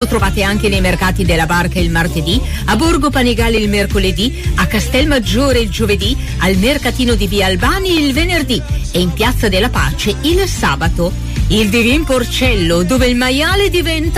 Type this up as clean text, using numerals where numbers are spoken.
trovate anche nei mercati della Barca il martedì, a Borgo Panigale il mercoledì, a Castelmaggiore il giovedì, al mercatino di Via Albani il venerdì e in Piazza della Pace il sabato. Il Divin Porcello, dove il maiale diventa